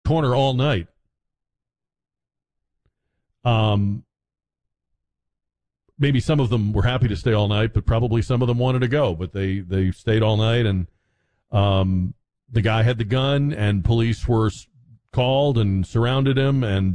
corner all night. Maybe some of them were happy to stay all night, but probably some of them wanted to go. But they stayed all night, and the guy had the gun, and police were called and surrounded him, and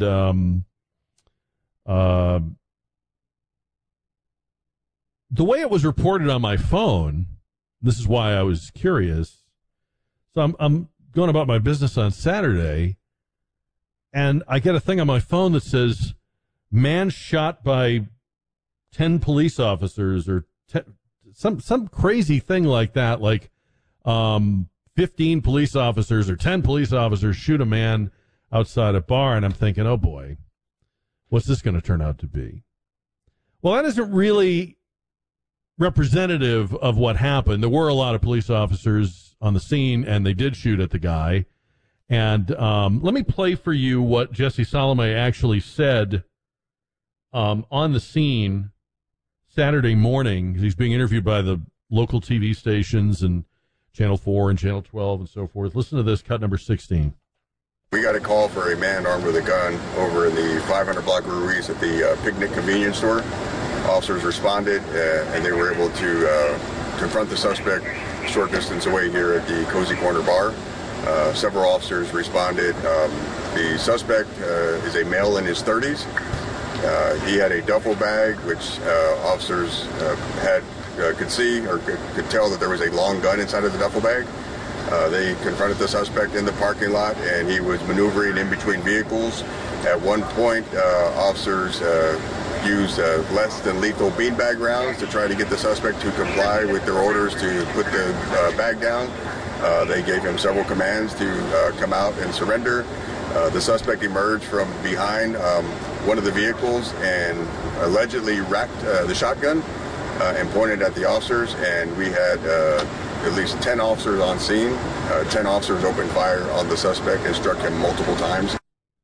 the way it was reported on my phone, this is why I was curious. So I'm going about my business on Saturday, and I get a thing on my phone that says, man shot by 10 police officers, or some crazy thing like that, like 15 police officers or 10 police officers shoot a man outside a bar, and I'm thinking, oh boy, what's this going to turn out to be? Well, that isn't really representative of what happened. There were a lot of police officers on the scene, and they did shoot at the guy. And let me play for you what Jesse Salome actually said on the scene Saturday morning. He's being interviewed by the local TV stations and Channel 4 and Channel 12 and so forth. Listen to this, cut number 16. We got a call for a man armed with a gun over in the 500 block of Ruiz at the Picnic convenience store. Officers responded, and they were able to confront the suspect a short distance away here at the Cozy Corner Bar. Several officers responded. The suspect is a male in his 30s. He had a duffel bag, which officers could see or could tell that there was a long gun inside of the duffel bag. They confronted the suspect in the parking lot, and he was maneuvering in between vehicles. At one point, officers used less than lethal beanbag rounds to try to get the suspect to comply with their orders to put the bag down. They gave him several commands to come out and surrender. The suspect emerged from behind one of the vehicles and allegedly racked the shotgun and pointed at the officers, and we had at least 10 officers on scene. 10 officers opened fire on the suspect and struck him multiple times.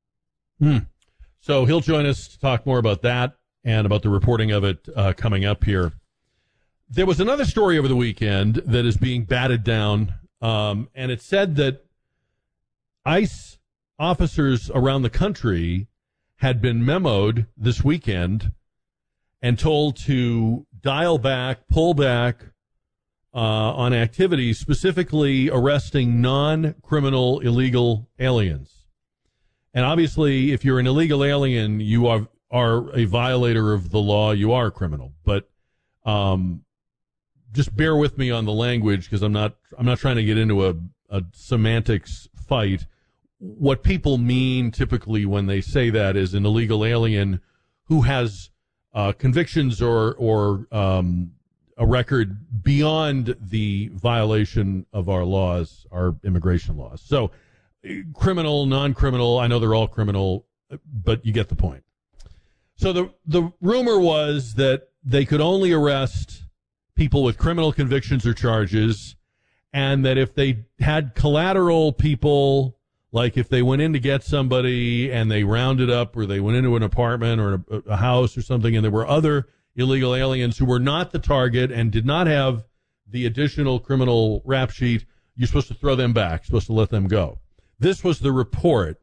So he'll join us to talk more about that and about the reporting of it coming up here. There was another story over the weekend that is being batted down, and it said that ICE officers around the country had been memoed this weekend and told to dial back, pull back on activities, specifically arresting non-criminal illegal aliens. And obviously, if you're an illegal alien, you are a violator of the law. You are a criminal. But just bear with me on the language, because I'm not trying to get into a semantics fight. What people mean typically when they say that is an illegal alien who has convictions or a record beyond the violation of our laws, our immigration laws. So criminal, non-criminal, I know they're all criminal, but you get the point. So the rumor was that they could only arrest people with criminal convictions or charges, and that if they had collateral people, like if they went in to get somebody and they rounded up, or they went into an apartment or a house or something, and there were other illegal aliens who were not the target and did not have the additional criminal rap sheet, you're supposed to throw them back, supposed to let them go. This was the report.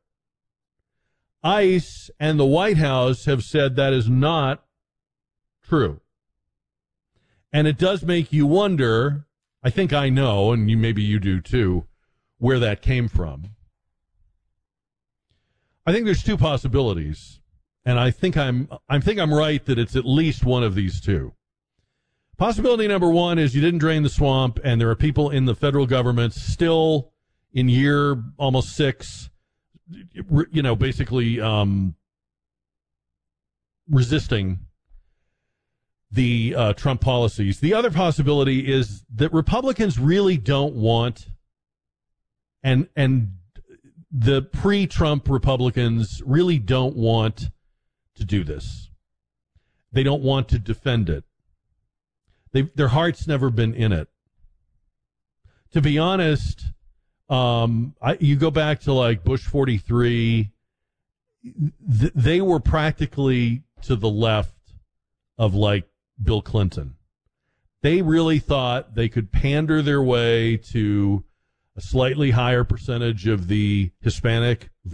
ICE and the White House have said that is not true. And it does make you wonder, I think I know, and maybe you do too, where that came from. I think there's two possibilities, and I think I'm right that it's at least one of these two. Possibility number one is you didn't drain the swamp, and there are people in the federal government still in year almost 6, basically resisting the Trump policies. The other possibility is that Republicans really don't want, and the pre-Trump Republicans really don't want to do this. They don't want to defend it. Their heart's never been in it. To be honest, you go back to like Bush 43, they were practically to the left of like Bill Clinton. They really thought they could pander their way to a slightly higher percentage of the Hispanic